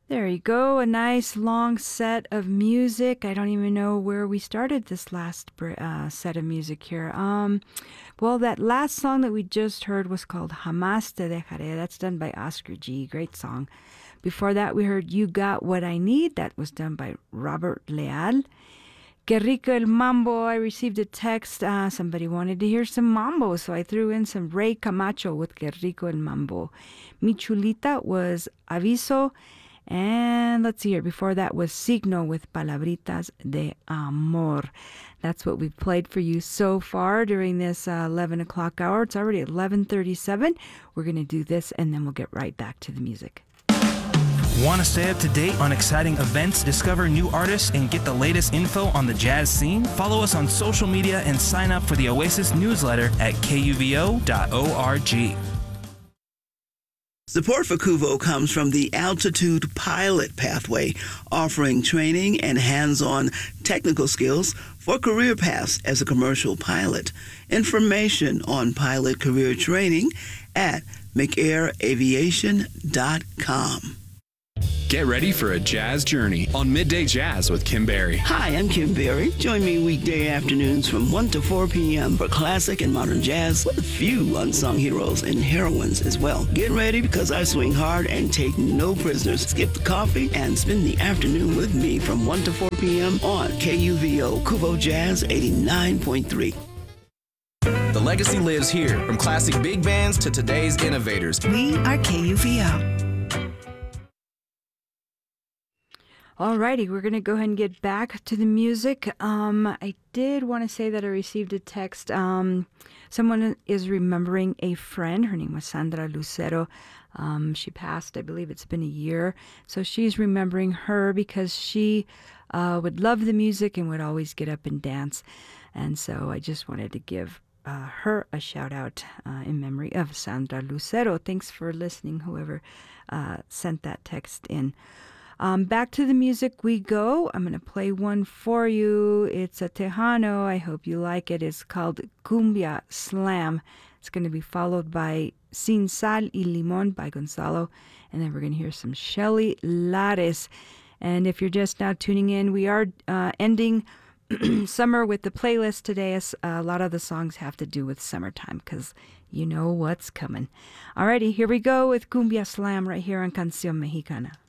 There you go. A nice long set of music. I don't even know where we started this last set of music here. Well, that last song that we just heard was called Jamás Te Dejaré. That's done by Oscar G. Great song. Before that, we heard You Got What I Need. That was done by Robert Leal. Que rico el mambo. I received a text. Somebody wanted to hear some mambo, so I threw in some Ray Camacho with Que rico el mambo. Mi chulita was Aviso. And let's see here. Before that was Signo with Palabritas de Amor. That's what we've played for you so far during this 11 o'clock hour. It's already 11:37. We're going to do this, and then we'll get right back to the music. Want to stay up to date on exciting events, discover new artists, and get the latest info on the jazz scene? Follow us on social media and sign up for the Oasis newsletter at kuvo.org. Support for Kuvo comes from the Altitude Pilot Pathway, offering training and hands-on technical skills for career paths as a commercial pilot. Information on pilot career training at mcairaviation.com. Get ready for a jazz journey on Midday Jazz with Kim Berry. Hi, I'm Kim Berry. Join me weekday afternoons from 1 to 4 p.m. for classic and modern jazz with a few unsung heroes and heroines as well. Get ready because I swing hard and take no prisoners. Skip the coffee and spend the afternoon with me from 1 to 4 p.m. on KUVO Kuvo Jazz 89.3. The legacy lives here, from classic big bands to today's innovators. We are KUVO. Alrighty, we're going to go ahead and get back to the music. I did want to say that I received a text. Someone is remembering a friend. Her name was Sandra Lucero. She passed, I believe it's been a year. So she's remembering her because she would love the music and would always get up and dance. And so I just wanted to give her a shout out in memory of Sandra Lucero. Thanks for listening, whoever sent that text in. Back to the music we go. I'm going to play one for you. It's a Tejano. I hope you like it. It's called Cumbia Slam. It's going to be followed by Sin Sal y Limón by Gonzalo. And then we're going to hear some Shelly Lares. And if you're just now tuning in, we are ending summer with the playlist today. As a lot of the songs have to do with summertime because you know what's coming. Alrighty, here we go with Cumbia Slam right here on Canción Mexicana.